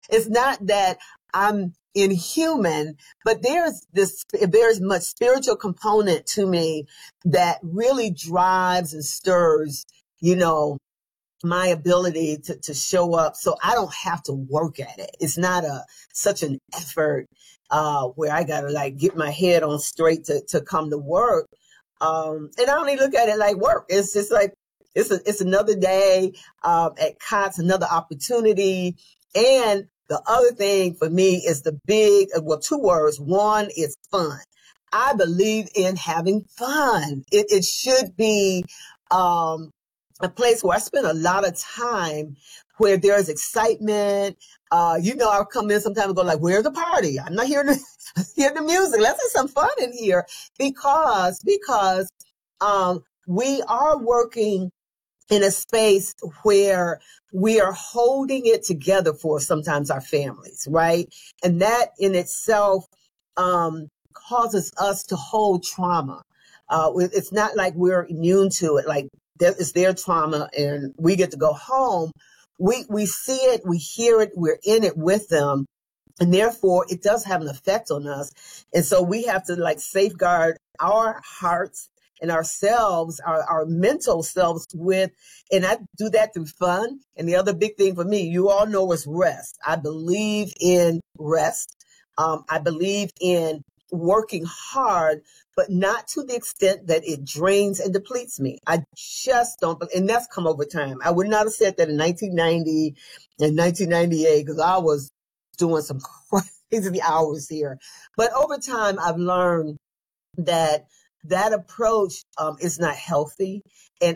It's not that I'm inhuman, but there's much spiritual component to me that really drives and stirs, you know, my ability to show up so I don't have to work at it. It's not such an effort where I gotta like get my head on straight to come to work. And I don't even look at it like work. It's just like it's another day at COTS, another opportunity. And the other thing for me is two words. One is fun. I believe in having fun. It should be a place where I spend a lot of time, where there's excitement. I'll come in sometimes and go like, where's the party? I'm not hearing hear the music. Let's have some fun in here, because we are working in a space where we are holding it together for sometimes our families, right? And that in itself causes us to hold trauma. It's not like we're immune to it. Like, it's their trauma and we get to go home. We see it, we hear it, we're in it with them. And therefore it does have an effect on us. And so we have to like safeguard our hearts and ourselves, our mental selves and I do that through fun. And the other big thing for me, you all know, is rest. I believe in rest. I believe in working hard, but not to the extent that it drains and depletes me. I just don't, and that's come over time. I would not have said that in 1990 and 1998, because I was doing some crazy hours here. But over time, I've learned that approach is not healthy, and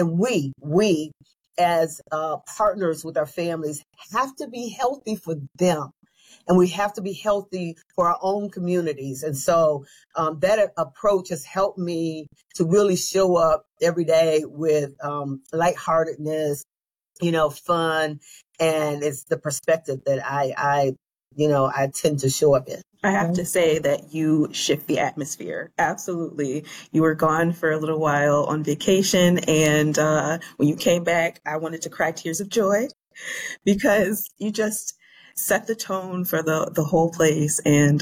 we as partners with our families have to be healthy for them, and we have to be healthy for our own communities. And so that approach has helped me to really show up every day with lightheartedness, fun, and it's the perspective that I tend to show up in. I have to say that you shift the atmosphere. Absolutely. You were gone for a little while on vacation, and when you came back, I wanted to cry tears of joy, because you just set the tone for the whole place, and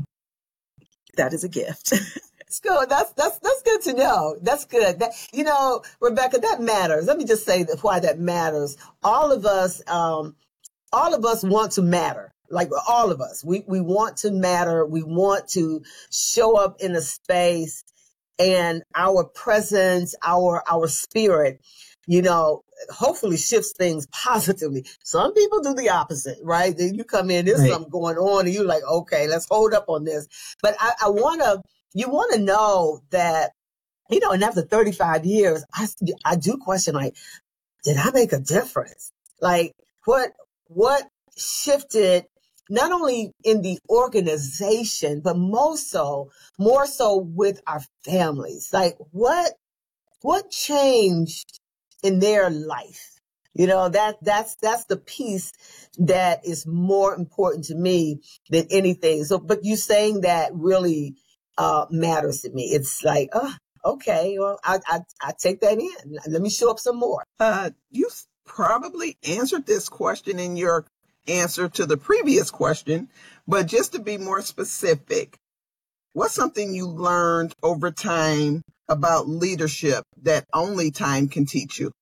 that is a gift. That's good. That's good to know. That's good. Rebecca, that matters. Let me just say why that matters. All of us want to matter. Like, all of us, we want to matter. We want to show up in a space, and our presence, our spirit, hopefully shifts things positively. Some people do the opposite, right? Then you come in, there's something going on, and you're like, okay, let's hold up on this. But you want to know that, and after 35 years, I do question, like, did I make a difference? Like, what shifted, not only in the organization, but more so with our families? Like, what changed in their life? That's the piece that is more important to me than anything. So, but you saying that really matters to me. It's like, oh, okay, well, I take that in. Let me show up some more. You probably answered this question in your answer to the previous question, but just to be more specific, what's something you learned over time about leadership that only time can teach you?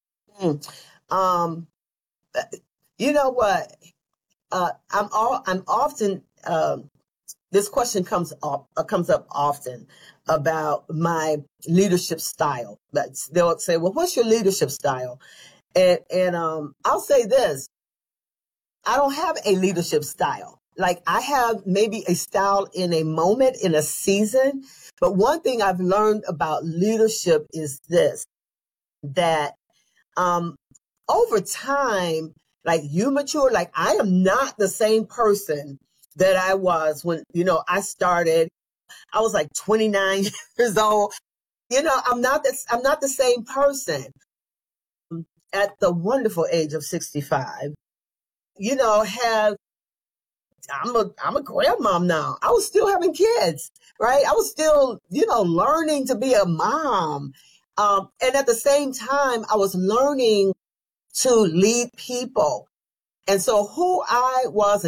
You know what? I'm often, this question comes up often about my leadership style. They'll say, well, what's your leadership style? And I'll say this: I don't have a leadership style. Like, I have maybe a style in a moment, in a season. But one thing I've learned about leadership is this, that over time, like, you mature. Like, I am not the same person that I was when, I started. I was like 29 years old. I'm not the same person at the wonderful age of 65. I'm a grandmom now. I was still having kids, right? I was still, learning to be a mom. And at the same time, I was learning to lead people. And so who I was